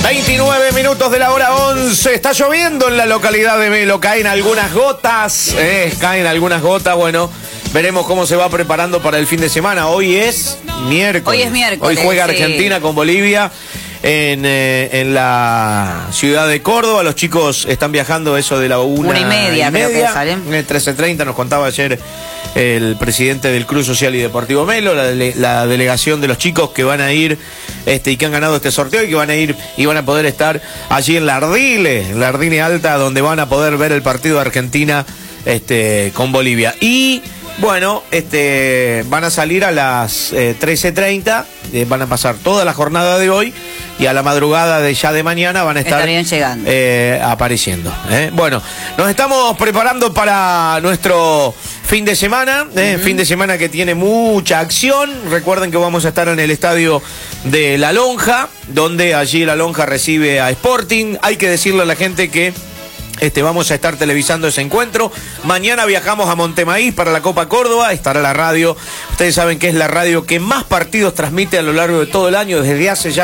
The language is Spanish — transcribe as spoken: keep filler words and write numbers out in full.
veintinueve minutos de la hora once. Está lloviendo en la localidad de Melo. Caen algunas gotas. Eh, caen algunas gotas. Bueno, veremos cómo se va preparando para el fin de semana. Hoy es miércoles. Hoy es miércoles. Hoy juega sí. Argentina con Bolivia en, eh, en la ciudad de Córdoba. Los chicos están viajando eso de la una, una y media, y creo media. que salen. En trece treinta nos contaba ayer el presidente del Club Social y Deportivo Melo, la, dele, la delegación de los chicos que van a ir este, y que han ganado este sorteo y que van a ir y van a poder estar allí en la Ardile, en la Ardile Alta, donde van a poder ver el partido de Argentina este, con Bolivia. Y bueno, este, van a salir a las eh, trece treinta, eh, van a pasar toda la jornada de hoy y a la madrugada de ya de mañana van a estar llegando. Eh, apareciendo. ¿eh? Bueno, nos estamos preparando para nuestro fin de semana, ¿eh? uh-huh. fin de semana que tiene mucha acción. Recuerden que vamos a estar en el estadio de La Lonja, donde allí La Lonja recibe a Sporting. Hay que decirle a la gente que Este, vamos a estar televisando ese encuentro. Mañana viajamos a Montemaíz para la Copa Córdoba. Estará la radio. Ustedes saben que es la radio que más partidos transmite a lo largo de todo el año, desde hace ya